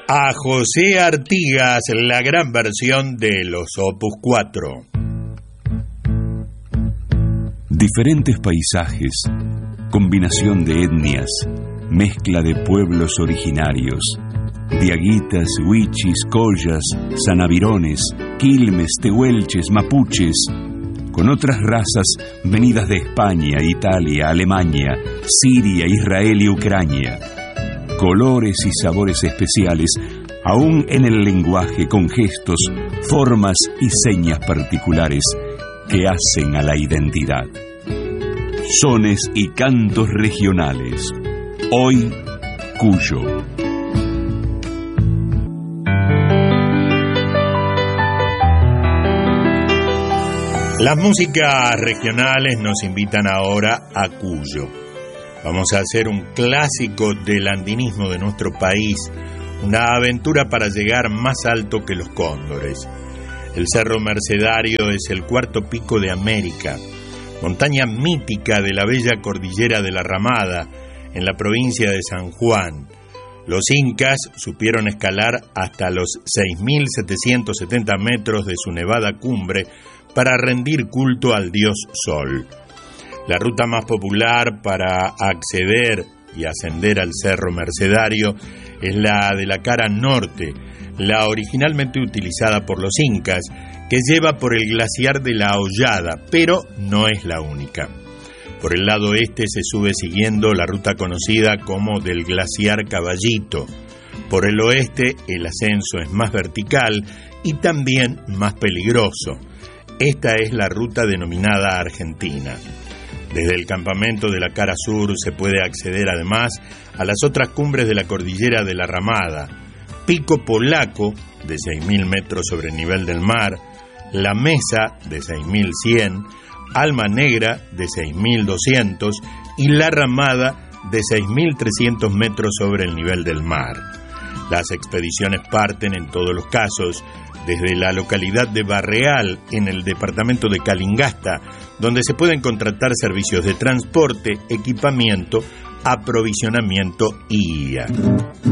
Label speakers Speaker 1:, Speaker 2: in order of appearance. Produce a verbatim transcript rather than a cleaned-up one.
Speaker 1: a José Artigas, la gran versión de los Opus cuatro.
Speaker 2: Diferentes paisajes, combinación de etnias, mezcla de pueblos originarios, diaguitas, huichis, collas, sanavirones, quilmes, tehuelches, mapuches, con otras razas venidas de España, Italia, Alemania, Siria, Israel y Ucrania. Colores y sabores especiales, aún en el lenguaje, con gestos, formas y señas particulares que hacen a la identidad. Sones y cantos regionales. Hoy, Cuyo.
Speaker 1: Las músicas regionales nos invitan ahora a Cuyo. Vamos a hacer un clásico del andinismo de nuestro país, una aventura para llegar más alto que los cóndores. El Cerro Mercedario es el cuarto pico de América, montaña mítica de la bella cordillera de la Ramada, en la provincia de San Juan. Los incas supieron escalar hasta los seis mil setecientos setenta metros de su nevada cumbre para rendir culto al dios Sol. La ruta más popular para acceder y ascender al Cerro Mercedario es la de la cara norte, la originalmente utilizada por los incas, que lleva por el glaciar de la Hollada, pero no es la única. Por el lado este se sube siguiendo la ruta conocida como del glaciar Caballito. Por el oeste el ascenso es más vertical y también más peligroso. Esta es la ruta denominada Argentina. Desde el campamento de la cara sur se puede acceder además a las otras cumbres de la cordillera de la Ramada, Pico Polaco, de seis mil metros sobre el nivel del mar, La Mesa, de seis mil cien, Alma Negra, de seis mil doscientos, y La Ramada, de seis mil trescientos metros sobre el nivel del mar. Las expediciones parten en todos los casos desde la localidad de Barreal, en el departamento de Calingasta, donde se pueden contratar servicios de transporte, equipamiento, aprovisionamiento y guía.